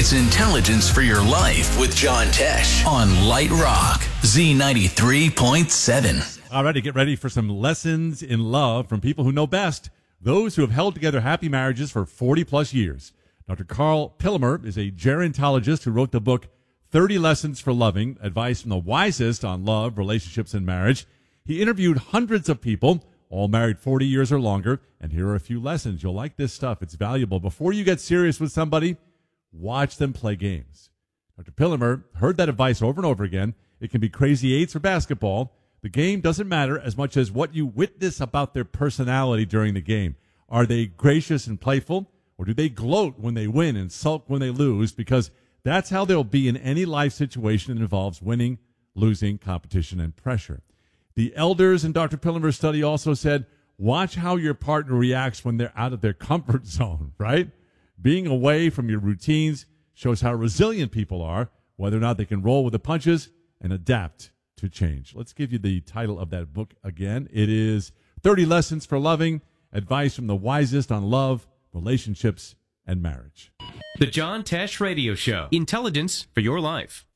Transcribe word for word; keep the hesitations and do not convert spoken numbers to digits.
It's Intelligence for Your Life with John Tesh on Light Rock, Z ninety-three point seven. All right, get ready for some lessons in love from people who know best, those who have held together happy marriages for forty plus years. Doctor Carl Pillemer is a gerontologist who wrote the book thirty Lessons for Loving, Advice from the Wisest on Love, Relationships, and Marriage. He interviewed hundreds of people, all married forty years or longer, and here are a few lessons. You'll like this stuff. It's valuable. Before you get serious with somebody, watch them play games. Doctor Pillemer heard that advice over and over again. It can be crazy eights or basketball. The game doesn't matter as much as what you witness about their personality during the game. Are they gracious and playful, or do they gloat when they win and sulk when they lose? Because that's how they'll be in any life situation that involves winning, losing, competition, and pressure. The elders in Doctor Pillemer's study also said, watch how your partner reacts when they're out of their comfort zone, right? Being away from your routines shows how resilient people are, whether or not they can roll with the punches and adapt to change. Let's give you the title of that book again. It is thirty Lessons for Loving, Advice from the Wisest on Love, Relationships, and Marriage. The John Tesh Radio Show. Intelligence for your life.